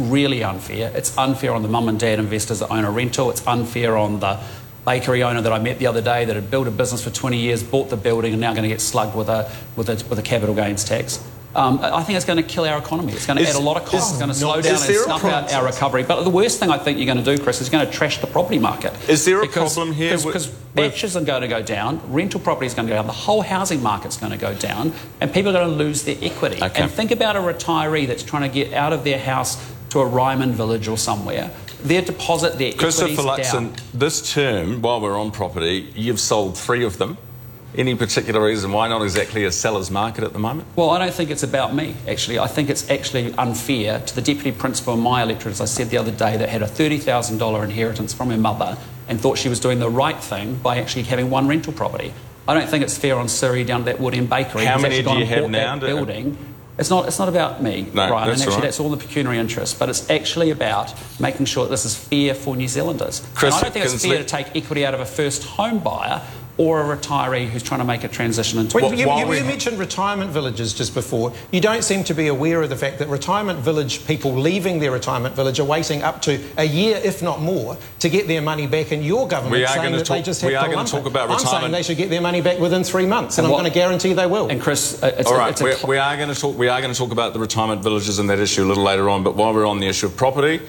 really unfair. It's unfair on the mum and dad investors that own a rental. It's unfair on the bakery owner that I met the other day that had built a business for 20 years, bought the building, and now going to get slugged with a capital gains tax. I think it's going to kill our economy. It's going to add a lot of costs. It's going to slow down and snuff out our recovery. But the worst thing I think you're going to do, Chris, is going to trash the property market. Is there a problem here? Because batches are going to go down, rental property is going to go down, the whole housing market's going to go down, and people are going to lose their equity. Okay. And think about a retiree that's trying to get out of their house to a Ryman village or somewhere. Their deposit, their equity's Christopher down. Luxon, this term, while we're on property, you've sold 3 of them. Any particular reason why not exactly a seller's market at the moment? Well, I don't think it's about me, actually. I think it's actually unfair to the deputy principal in my electorate, as I said the other day, that had a $30,000 inheritance from her mother and thought she was doing the right thing by actually having 1 rental property. I don't think it's fair on Surrey down to that Wood End Bakery. How many do you have now? Building. It's not about me, no, Brian, and actually right. that's all the pecuniary interest, but it's actually about making sure that this is fair for New Zealanders. Chris, and I don't think it's fair to take equity out of a first home buyer or a retiree who's trying to make a transition into... You mentioned retirement villages just before. You don't seem to be aware of the fact that retirement village people leaving their retirement village are waiting up to a year, if not more, to get their money back, and your government saying that they just have to lump it. We are going to talk about retirement. I'm saying they should get their money back within 3 months, and I'm going to guarantee they will. And Chris, we are going to talk about the retirement villages and that issue a little later on, but while we're on the issue of property,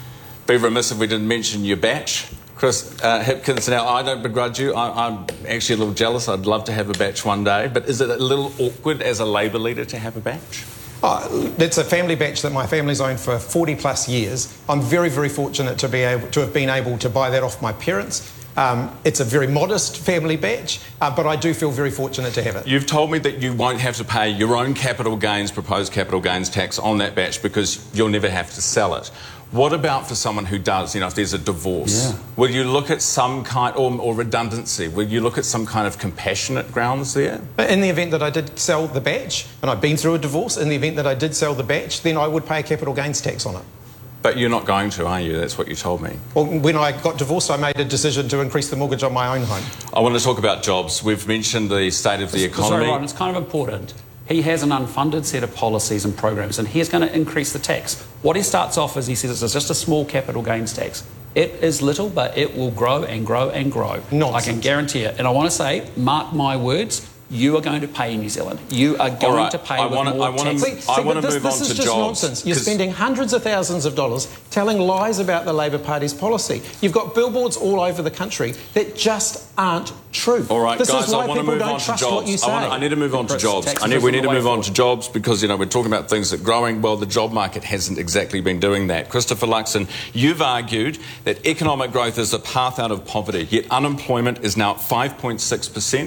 be remiss if we didn't mention your batch. Chris Hipkins, now I don't begrudge you. I'm actually a little jealous. I'd love to have a batch one day. But is it a little awkward as a Labour leader to have a batch? It's a family batch that my family's owned for 40 plus years. I'm very, very fortunate to have been able to buy that off my parents. It's a very modest family batch, but I do feel very fortunate to have it. You've told me that you won't have to pay your own proposed capital gains tax on that batch because you'll never have to sell it. What about for someone who does, if there's a divorce? Yeah. Will you look at some kind, or redundancy, will you look at some kind of compassionate grounds there? In the event that I did sell the batch, and I've been through a divorce, in the event that I did sell the batch, then I would pay a capital gains tax on it. But you're not going to, are you? That's what you told me. Well, when I got divorced, I made a decision to increase the mortgage on my own home. I want to talk about jobs. We've mentioned the state of the economy. Sorry, Ryan, it's kind of important. He has an unfunded set of policies and programs, and he's going to increase the tax. What he starts off as, he says, it's just a small capital gains tax. It is little, but it will grow and grow and grow. Nonsense. I can guarantee it. And I want to say, mark my words, you are going to pay in New Zealand. You are going to pay more tax. I want to move on to jobs. This is just nonsense. You're spending hundreds of thousands of dollars telling lies about the Labour Party's policy. You've got billboards all over the country that just aren't true. All right, this guys, is why I want to people move don't on to trust jobs. what you say. I need to move on to jobs. We need to move on to jobs because, we're talking about things that are growing. Well, the job market hasn't exactly been doing that. Christopher Luxon, you've argued that economic growth is the path out of poverty, yet unemployment is now at 5.6%.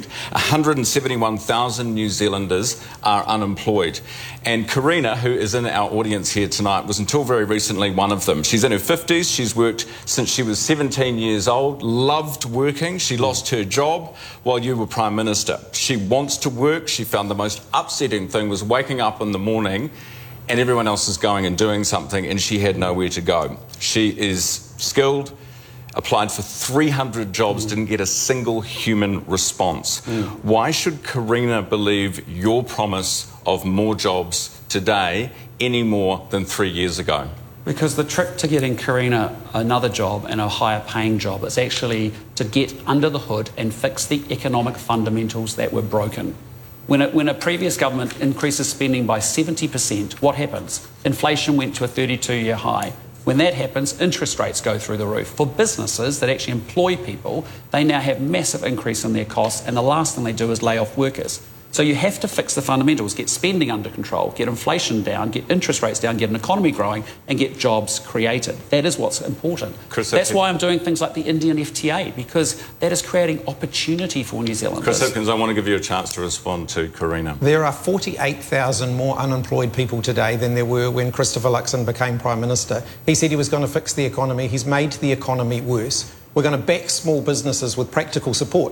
171,000 New Zealanders are unemployed. And Karina, who is in our audience here tonight, was until very recently one of them. She's in her 50s. She's worked since she was 17 years old, loved working. She lost her job while you were Prime Minister. She wants to work. She found the most upsetting thing was waking up in the morning and everyone else is going and doing something and she had nowhere to go. She is skilled, applied for 300 jobs, didn't get a single human response. Why should Karina believe your promise of more jobs today any more than 3 years ago? Because the trick to getting Karina another job and a higher paying job is actually to get under the hood and fix the economic fundamentals that were broken. When a previous government increases spending by 70%, what happens? Inflation went to a 32-year high. When that happens, interest rates go through the roof. For businesses that actually employ people, they now have massive increase in their costs, and the last thing they do is lay off workers. So you have to fix the fundamentals, get spending under control, get inflation down, get interest rates down, get an economy growing, and get jobs created. That is what's important. That's why I'm doing things like the Indian FTA, because that is creating opportunity for New Zealanders. Chris Hipkins, I want to give you a chance to respond to Karina. There are 48,000 more unemployed people today than there were when Christopher Luxon became Prime Minister. He said he was going to fix the economy. He's made the economy worse. We're going to back small businesses with practical support.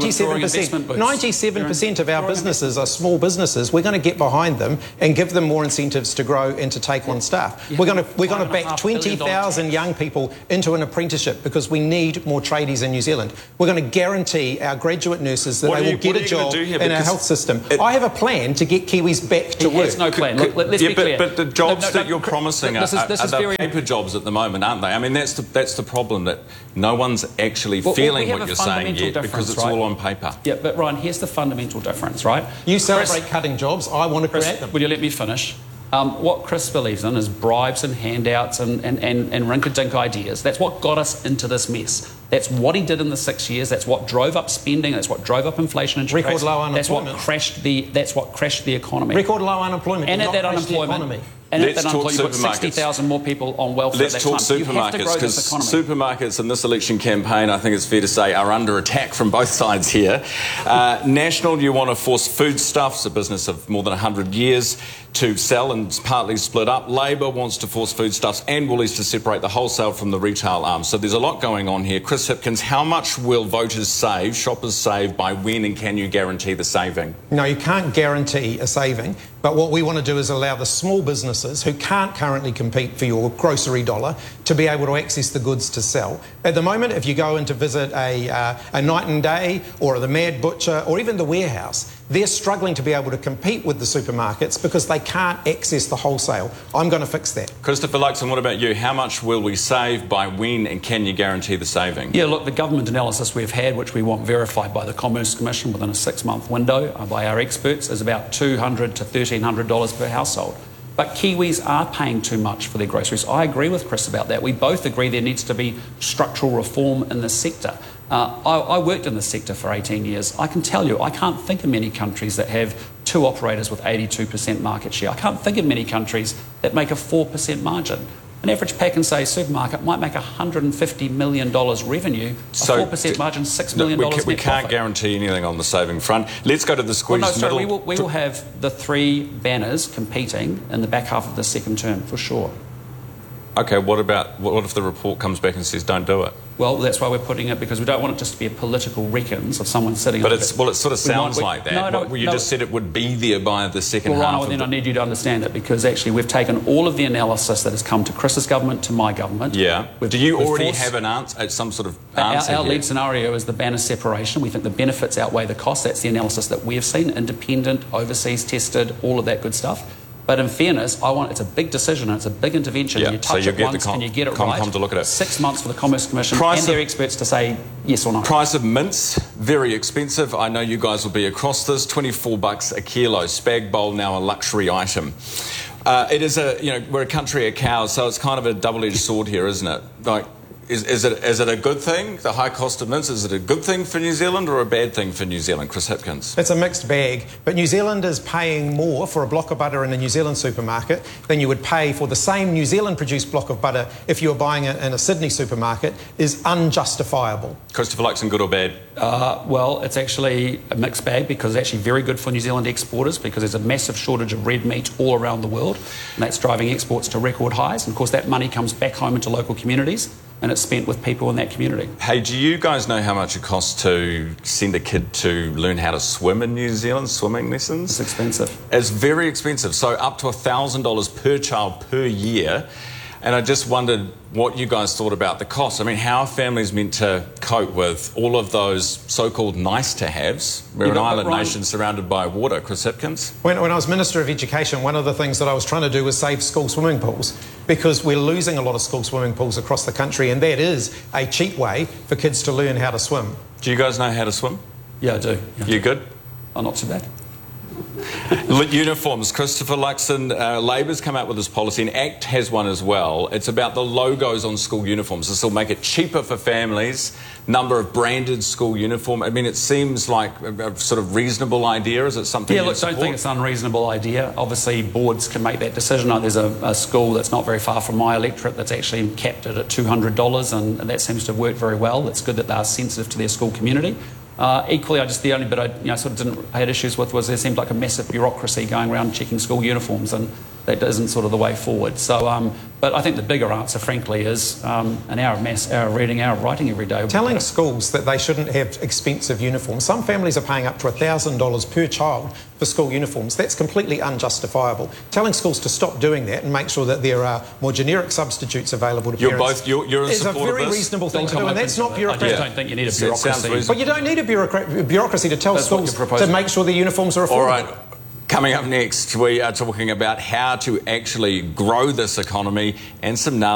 97% of our businesses are small businesses. We're going to get behind them and give them more incentives to grow and to take on staff. We're going to back 20,000 young people into an apprenticeship because we need more tradies in New Zealand. We're going to guarantee our graduate nurses that they will get a job in our health system. I have a plan to get Kiwis back to work. There's no plan. Look, let's be clear. But the jobs that you're promising are paper jobs at the moment, aren't they? I mean, that's the problem, that no one's actually feeling what you're saying yet because it's all on paper. Yeah, but Ryan, here's the fundamental difference, right? You celebrate cutting jobs. I want to create them. Will you let me finish? What Chris believes in is bribes and handouts and rinky-dink ideas. That's what got us into this mess. That's what he did in the 6 years. That's what drove up spending. That's what drove up inflation and record low unemployment. That's what crashed the economy. Record low unemployment. And at that unemployment. And let's talk you've got 60,000 more people on welfare. Let's talk supermarkets, because supermarkets in this election campaign, I think it's fair to say, are under attack from both sides here. National, you want to force Foodstuffs, a business of more than 100 years, to sell and partly split up. Labor wants to force Foodstuffs and Woolies to separate the wholesale from the retail arm. So there's a lot going on here. Chris Hipkins, how much will voters save, shoppers save, by when, and can you guarantee the saving? No, you can't guarantee a saving. But what we want to do is allow the small businesses who can't currently compete for your grocery dollar to be able to access the goods to sell. At the moment, if you go in to visit a Night and Day or the Mad Butcher or even the Warehouse, they're struggling to be able to compete with the supermarkets because they can't access the wholesale. I'm going to fix that. Christopher Luxon, what about you? How much will we save, by when, and can you guarantee the saving? Yeah, look, the government analysis we've had, which we want verified by the Commerce Commission within a 6-month window by our experts, is about $200 to $1,300 per household. But Kiwis are paying too much for their groceries. I agree with Chris about that. We both agree there needs to be structural reform in this sector. I worked in this sector for 18 years. I can tell you, I can't think of many countries that have 2 operators with 82% market share. I can't think of many countries that make a 4% margin. An average pack and say supermarket might make $150 million revenue, so, a 4% margin, $6 million net we can't profit. guarantee anything on the saving front. Let's go to the squeeze middle. We will have the 3 banners competing in the back half of the second term, for sure. OK, what if the report comes back and says don't do it? Well, that's why we're putting it, because we don't want it just to be a political reckons of someone sitting... But it sort of sounds like that. You just said it would be there by the second half. Well, then I need you to understand it, because actually we've taken all of the analysis that has come to Chris's government, to my government. Yeah. Do you already have an answer, some sort of answer? Our lead scenario is the banner separation. We think the benefits outweigh the costs. That's the analysis that we have seen, independent, overseas tested, all of that good stuff. But in fairness, it's a big decision and it's a big intervention. Yeah, you touch so it once and you get it right. Come to look at it. 6 months for the Commerce Commission and their experts to say yes or no. Price of mince, very expensive. I know you guys will be across this. $24 a kilo. Spag bowl, now a luxury item. It is we're a country of cows, so it's kind of a double-edged sword here, isn't it? Like, is it a good thing, the high cost of mince? Is it a good thing for New Zealand or a bad thing for New Zealand? Chris Hipkins. It's a mixed bag, but New Zealand is paying more for a block of butter in a New Zealand supermarket than you would pay for the same New Zealand-produced block of butter if you were buying it in a Sydney supermarket, is unjustifiable. Christopher Luxon, good or bad? Well, it's actually a mixed bag, because it's actually very good for New Zealand exporters, because there's a massive shortage of red meat all around the world, and that's driving exports to record highs. And of course, that money comes back home into local communities, and it's spent with people in that community. Hey, do you guys know how much it costs to send a kid to learn how to swim in New Zealand, swimming lessons? It's expensive. It's very expensive, so up to $1,000 per child per year. And I just wondered what you guys thought about the cost. I mean, how are families meant to cope with all of those so-called nice-to-haves? We're an island nation surrounded by water. Chris Hipkins? When I was Minister of Education, one of the things that I was trying to do was save school swimming pools, because we're losing a lot of school swimming pools across the country, and that is a cheap way for kids to learn how to swim. Do you guys know how to swim? Yeah, I do. Yeah. You good? Oh, not too bad. Uniforms. Christopher Luxon, Labor's come out with this policy, and ACT has one as well. It's about the logos on school uniforms. This will make it cheaper for families, number of branded school uniform. I mean, it seems like a sort of reasonable idea. Is it something you support? Don't think it's an unreasonable idea. Obviously, boards can make that decision. There's a school that's not very far from my electorate that's actually capped it at $200, and that seems to have worked very well. It's good that they're sensitive to their school community. Equally, the only bit I sort of had issues with was there seemed like a massive bureaucracy going around checking school uniforms, and that isn't sort of the way forward. So, but I think the bigger answer, frankly, is an hour of maths, hour of reading, hour of writing every day. Telling schools that they shouldn't have expensive uniforms. Some families are paying up to $1,000 per child for school uniforms. That's completely unjustifiable. Telling schools to stop doing that and make sure that there are more generic substitutes available to parents you're in is a support very of this? reasonable thing to do, and that's not bureaucratic. I just don't think you need a bureaucracy. But you don't need a bureaucracy to tell schools to make sure the uniforms are affordable. All right. Coming up next, we are talking about how to actually grow this economy and some